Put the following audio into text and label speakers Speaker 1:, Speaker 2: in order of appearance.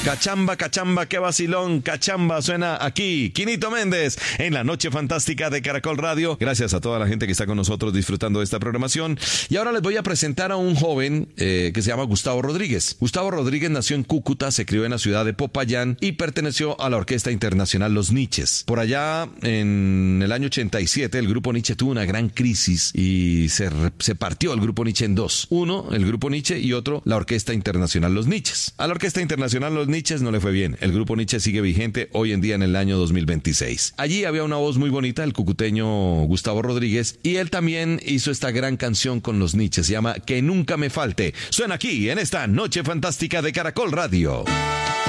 Speaker 1: Cachamba, cachamba, qué vacilón, cachamba suena aquí. Quinito Méndez en la Noche Fantástica de Caracol Radio. Gracias a toda la gente que está con nosotros disfrutando de esta programación. Y ahora les voy a presentar a un joven que se llama Gustavo Rodríguez. Gustavo Rodríguez nació en Cúcuta, se crió en la ciudad de Popayán y perteneció a la Orquesta Internacional Los Niches. Por allá, en el año 87, el grupo Niche tuvo una gran crisis y se partió el grupo Niche en dos. Uno, el grupo Niche, y otro, la Orquesta Internacional Los Niches. A la Orquesta Internacional Los Niches no le fue bien. El grupo Niche sigue vigente hoy en día en el año 2026. Allí había una voz muy bonita, el cucuteño Gustavo Rodríguez, y él también hizo esta gran canción con Los Niches. Se llama Que Nunca Me Falte. Suena aquí en esta Noche Fantástica de Caracol Radio.